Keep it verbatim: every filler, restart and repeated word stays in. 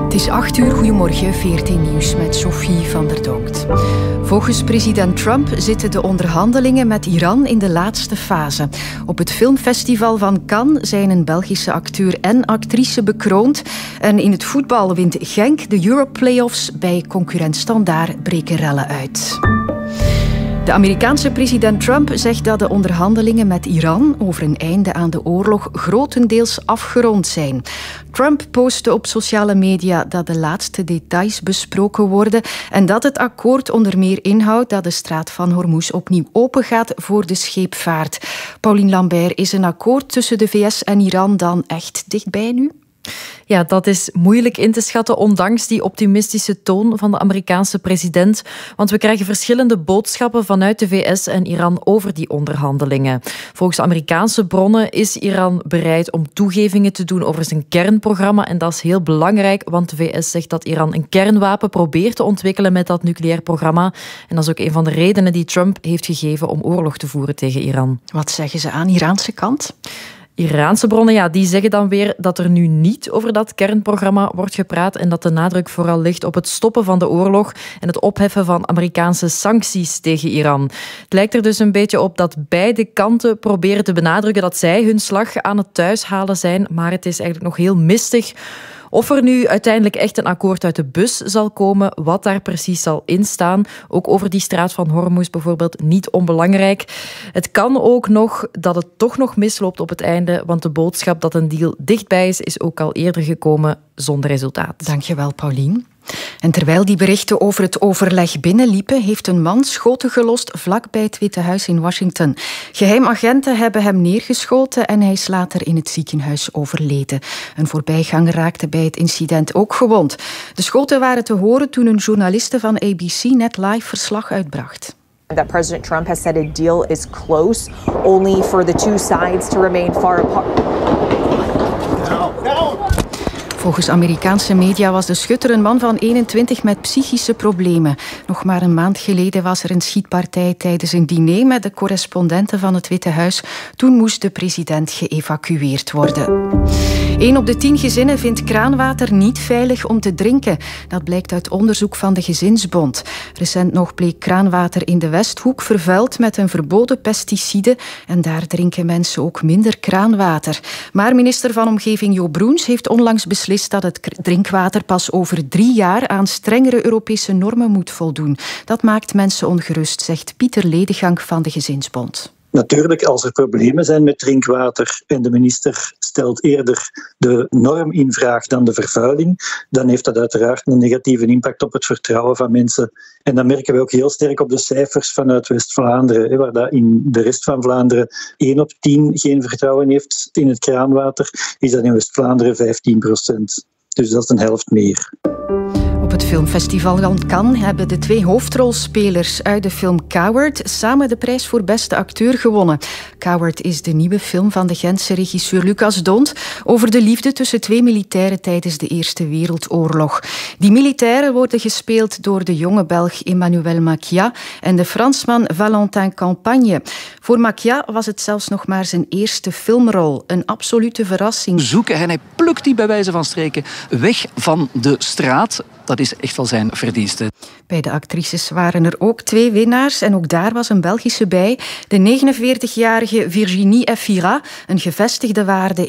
Het is acht uur, goedemorgen, V R T Nieuws met Sophie van der Donkt. Volgens president Trump zitten de onderhandelingen met Iran in de laatste fase. Op het filmfestival van Cannes zijn een Belgische acteur en actrice bekroond. En in het voetbal wint Genk de Europe-playoffs. Bij concurrent Standaard breken rellen uit. De Amerikaanse president Trump zegt dat de onderhandelingen met Iran over een einde aan de oorlog grotendeels afgerond zijn. Trump postte op sociale media dat de laatste details besproken worden en dat het akkoord onder meer inhoudt dat de straat van Hormuz opnieuw opengaat voor de scheepvaart. Pauline Lambert, is een akkoord tussen de V S en Iran dan echt dichtbij nu? Ja, dat is moeilijk in te schatten, ondanks die optimistische toon van de Amerikaanse president. Want we krijgen verschillende boodschappen vanuit de V S en Iran over die onderhandelingen. Volgens Amerikaanse bronnen is Iran bereid om toegevingen te doen over zijn kernprogramma. En dat is heel belangrijk, want de V S zegt dat Iran een kernwapen probeert te ontwikkelen met dat nucleair programma. En dat is ook een van de redenen die Trump heeft gegeven om oorlog te voeren tegen Iran. Wat zeggen ze aan de Iraanse kant? Iraanse bronnen ja, die zeggen dan weer dat er nu niet over dat kernprogramma wordt gepraat en dat de nadruk vooral ligt op het stoppen van de oorlog en het opheffen van Amerikaanse sancties tegen Iran. Het lijkt er dus een beetje op dat beide kanten proberen te benadrukken dat zij hun slag aan het thuishalen zijn, maar het is eigenlijk nog heel mistig of er nu uiteindelijk echt een akkoord uit de bus zal komen, wat daar precies zal instaan. Ook over die straat van Hormuz bijvoorbeeld, niet onbelangrijk. Het kan ook nog dat het toch nog misloopt op het einde, want de boodschap dat een deal dichtbij is, is ook al eerder gekomen zonder resultaat. Dankjewel, Pauline. En terwijl die berichten over het overleg binnenliepen, heeft een man schoten gelost vlakbij het Witte Huis in Washington. Geheimagenten hebben hem neergeschoten en hij is later in het ziekenhuis overleden. Een voorbijganger raakte bij het incident ook gewond. De schoten waren te horen toen een journaliste van A B C net live verslag uitbracht. That President Trump has said a deal is close, only for the two sides to remain far apart. Volgens Amerikaanse media was de schutter een man van eenentwintig met psychische problemen. Nog maar een maand geleden was er een schietpartij tijdens een diner met de correspondenten van het Witte Huis. Toen moest de president geëvacueerd worden. Een op de tien gezinnen vindt kraanwater niet veilig om te drinken. Dat blijkt uit onderzoek van de Gezinsbond. Recent nog bleek kraanwater in de Westhoek vervuild met een verboden pesticide. En daar drinken mensen ook minder kraanwater. Maar minister van Omgeving Jo Broens heeft onlangs beslist dat het drinkwater pas over drie jaar aan strengere Europese normen moet voldoen. Dat maakt mensen ongerust, zegt Pieter Ledegang van de Gezinsbond. Natuurlijk, als er problemen zijn met drinkwater en de minister stelt eerder de norm in vraag dan de vervuiling, dan heeft dat uiteraard een negatieve impact op het vertrouwen van mensen. En dat merken we ook heel sterk op de cijfers vanuit West-Vlaanderen, waar dat in de rest van Vlaanderen één op tien geen vertrouwen heeft in het kraanwater, is dat in West-Vlaanderen vijftien procent. Dus dat is een helft meer. Op het filmfestival van Cannes hebben de twee hoofdrolspelers uit de film Coward samen de prijs voor beste acteur gewonnen. Coward is de nieuwe film van de Gentse regisseur Lucas D'Hondt over de liefde tussen twee militairen tijdens de Eerste Wereldoorlog. Die militairen worden gespeeld door de jonge Belg Emmanuel Maquia en de Fransman Valentin Campagne. Voor Maquia was het zelfs nog maar zijn eerste filmrol. Een absolute verrassing. Zoeken en hij plukt die bij wijze van spreken weg van de straat. Dat is echt wel zijn verdienste. Bij de actrices waren er ook twee winnaars en ook daar was een Belgische bij. De negenenveertigjarige Virginie Efira, een gevestigde waarde